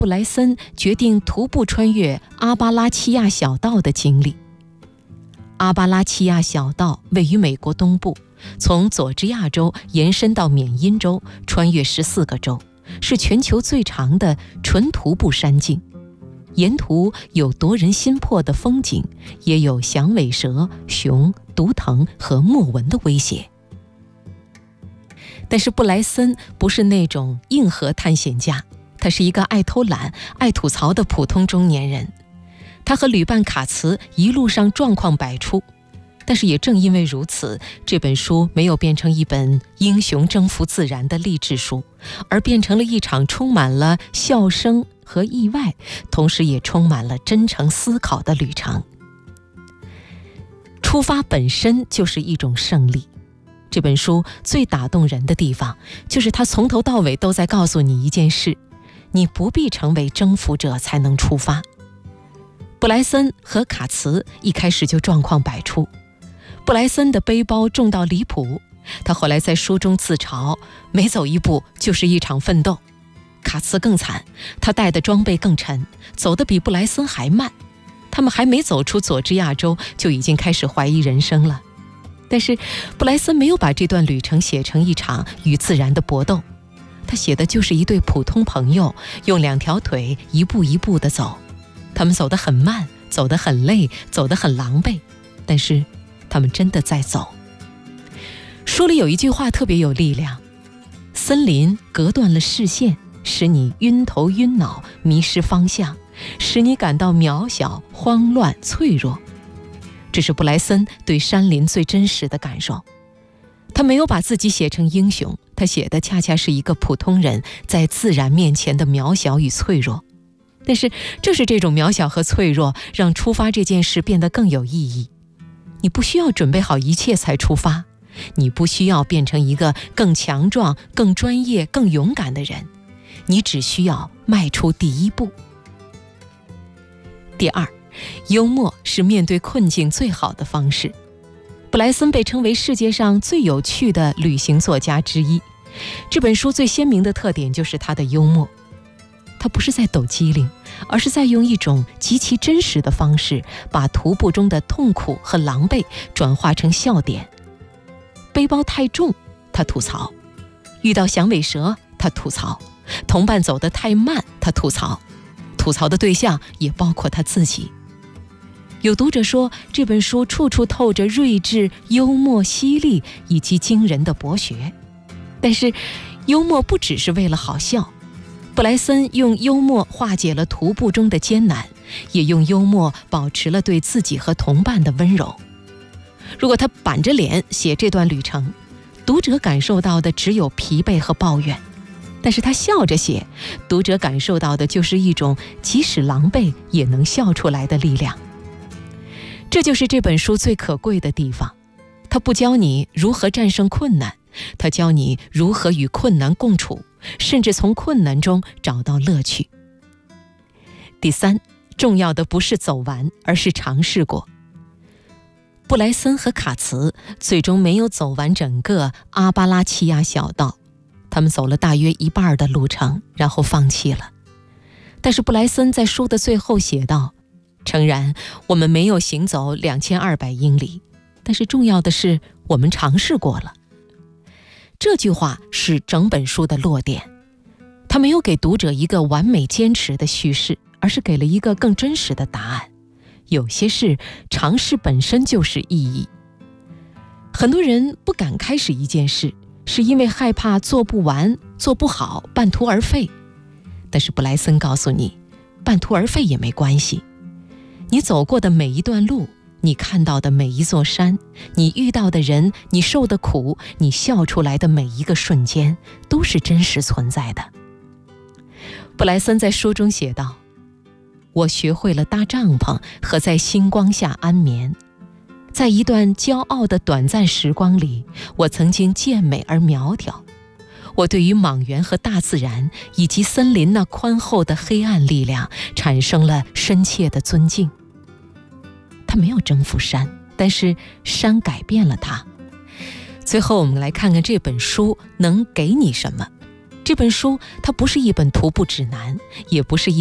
布莱森决定徒步穿越阿巴拉契亚小道的经历。阿巴拉契亚小道位于美国东部，从佐治亚州延伸到缅因州，穿越14个州，是全球最长的纯徒步山径。沿途有夺人心魄的风景，也有响尾蛇、熊、毒藤和莫蚊的威胁。但是布莱森不是那种硬核探险家，他是一个爱偷懒、爱吐槽的普通中年人。他和旅伴卡茨一路上状况百出，但是也正因为如此，这本书没有变成一本英雄征服自然的励志书，而变成了一场充满了笑声和意外，同时也充满了真诚思考的旅程。出发本身就是一种胜利。这本书最打动人的地方，就是它从头到尾都在告诉你一件事：你不必成为征服者才能出发。布莱森和卡茨一开始就状况百出。布莱森的背包重到离谱，他后来在书中自嘲，每走一步就是一场奋斗。卡茨更惨，他带的装备更沉，走得比布莱森还慢。他们还没走出佐治亚州，就已经开始怀疑人生了。但是布莱森没有把这段旅程写成一场与自然的搏斗，他写的就是一对普通朋友用2条腿一步一步地走。他们走得很慢，走得很累，走得很狼狈，但是他们真的在走。书里有一句话特别有力量：森林隔断了视线，使你晕头晕脑，迷失方向，使你感到渺小、慌乱、脆弱。这是布莱森对山林最真实的感受。他没有把自己写成英雄，他写的恰恰是一个普通人在自然面前的渺小与脆弱。但是正是这种渺小和脆弱，让出发这件事变得更有意义。你不需要准备好一切才出发，你不需要变成一个更强壮、更专业、更勇敢的人，你只需要迈出第一步。第二，幽默是面对困境最好的方式。布莱森被称为世界上最有趣的旅行作家之一。这本书最鲜明的特点就是他的幽默。他不是在抖机灵，而是在用一种极其真实的方式，把徒步中的痛苦和狼狈转化成笑点。背包太重，他吐槽；遇到响尾蛇，他吐槽；同伴走得太慢，他吐槽。吐槽的对象也包括他自己。有读者说，这本书处处透着睿智、幽默、犀利以及惊人的博学。但是幽默不只是为了好笑，布莱森用幽默化解了徒步中的艰难，也用幽默保持了对自己和同伴的温柔。如果他板着脸写这段旅程，读者感受到的只有疲惫和抱怨；但是他笑着写，读者感受到的就是一种即使狼狈也能笑出来的力量。这就是这本书最可贵的地方，它不教你如何战胜困难，它教你如何与困难共处，甚至从困难中找到乐趣。第三，重要的不是走完，而是尝试过。布莱森和卡茨最终没有走完整个阿巴拉契亚小道，他们走了大约一半的路程，然后放弃了。但是布莱森在书的最后写道：诚然，我们没有行走2200英里，但是重要的是我们尝试过了。这句话是整本书的落点，他没有给读者一个完美坚持的叙事，而是给了一个更真实的答案。有些事尝试本身就是意义。很多人不敢开始一件事，是因为害怕做不完、做不好、半途而废。但是布莱森告诉你，半途而废也没关系。你走过的每一段路，你看到的每一座山，你遇到的人，你受的苦，你笑出来的每一个瞬间，都是真实存在的。布莱森在书中写道：我学会了搭帐篷和在星光下安眠。在一段骄傲的短暂时光里，我曾经健美而苗条。我对于莽原和大自然以及森林那宽厚的黑暗力量产生了深切的尊敬。他没有征服山，但是山改变了他。最后我们来看看这本书能给你什么。 这本书它不是一本徒步指南，也不是一